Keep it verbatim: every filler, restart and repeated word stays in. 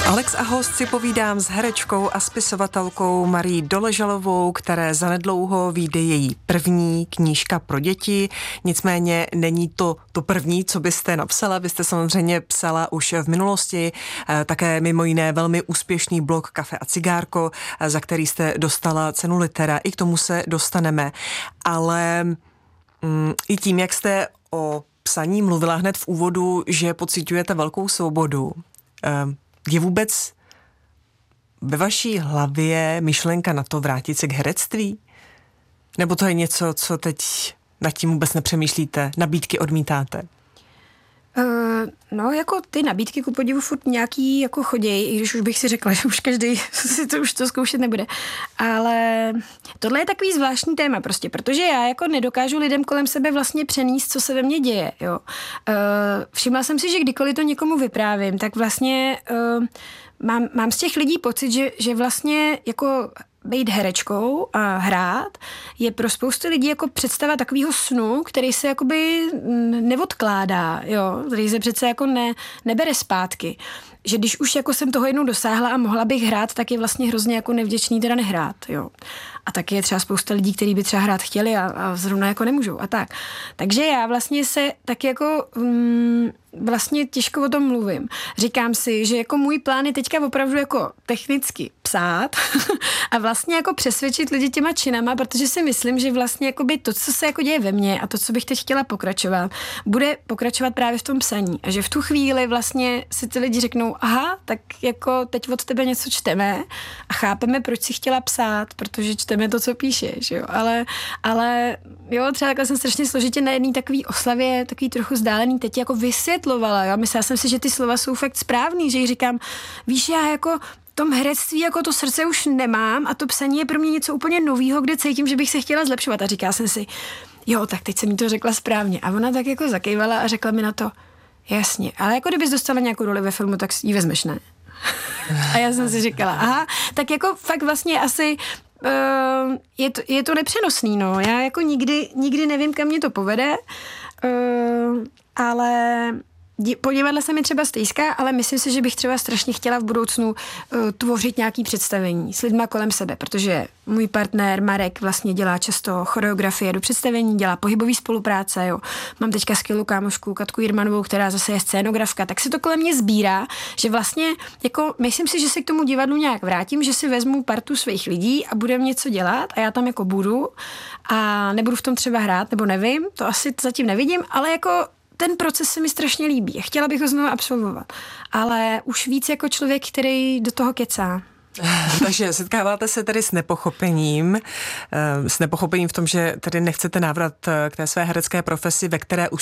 Alex a host si povídám s herečkou a spisovatelkou Marií Doležalovou, které zanedlouho vyjde její první knížka pro děti. Nicméně není to to první, co byste napsala. Vy jste samozřejmě psala už v minulosti, také mimo jiné velmi úspěšný blog Kafe a cigárko, za který jste dostala cenu Litera. I k tomu se dostaneme. Ale mm, i tím, jak jste o psaní mluvila hned v úvodu, že pociťujete velkou svobodu, je vůbec ve vaší hlavě myšlenka na to vrátit se k herectví? Nebo to je něco, co teď nad tím vůbec nepřemýšlíte, nabídky odmítáte? Uh, no, jako ty nabídky ku podivu furt nějaký jako choděj, i když už bych si řekla, že už každý si to už to zkoušet nebude. Ale tohle je takový zvláštní téma prostě, protože já jako nedokážu lidem kolem sebe vlastně přenést, co se ve mně děje, jo. Uh, všimla jsem si, že kdykoliv to někomu vyprávím, tak vlastně uh, mám, mám z těch lidí pocit, že, že vlastně jako být herečkou a hrát je pro spoustu lidí jako představa takového snu, který se jakoby neodkládá, jo, který se přece jako ne, nebere zpátky. Že když už jako jsem toho jednou dosáhla a mohla bych hrát, tak je vlastně hrozně jako nevděčný teda nehrát, jo. A taky je třeba spousta lidí, kteří by třeba hrát chtěli a, a zrovna jako nemůžou a tak. Takže já vlastně se tak jako um, vlastně těžko o tom mluvím. Říkám si, že jako můj plán je teďka opravdu jako technicky psát a vlastně jako přesvědčit lidi těma činama, protože si myslím, že vlastně jakoby to, co se jako děje ve mně a to, co bych teď chtěla pokračovat, bude pokračovat právě v tom psaní. A že v tu chvíli vlastně si ty lidi řeknou, aha, tak jako teď od tebe něco čteme a chápeme, proč si chtěla psát, protože čteme to, co píšeš, jo. Ale, ale jo, třeba takhle jsem strašně složitě na jedné takové oslavě, takový trochu vzdálený, teď jako vysvětlovala, jo. Myslela jsem si, že ty slova jsou fakt správný, že jí říkám, víš, já jako v tom herectví jako to srdce už nemám a to psaní je pro mě něco úplně novýho, kde cítím, že bych se chtěla zlepšovat. A říkala jsem si, jo, tak teď jsem mi to řekla správně. A ona tak jako zakejvala a řekla mi na to, jasně, ale jako kdybys dostala nějakou roli ve filmu, tak ji vezmeš, ne? A já jsem si říkala, aha, tak jako fakt vlastně asi uh, je, to, je to nepřenosný, no. Já jako nikdy, nikdy nevím, kam mě to povede, uh, ale po divadle se mi třeba stejská, ale myslím si, že bych třeba strašně chtěla v budoucnu uh, tvořit nějaký představení s lidma kolem sebe, protože můj partner Marek vlastně dělá často choreografie do představení, dělá pohybový spolupráce, jo. Mám teďka skvělou kámošku Katku Jirmanovou, která zase je scénografka, tak se to kolem mě sbírá, že vlastně jako myslím si, že se k tomu divadlu nějak vrátím, že si vezmu partu svých lidí a budeme něco dělat a já tam jako budu a nebudu v tom třeba hrát, nebo nevím, to asi zatím nevidím, ale jako ten proces se mi strašně líbí a chtěla bych ho znovu absolvovat. Ale už víc jako člověk, který do toho kecá. Takže setkáváte se tedy s nepochopením, s nepochopením v tom, že tedy nechcete návrat k té své herecké profesi, ve které už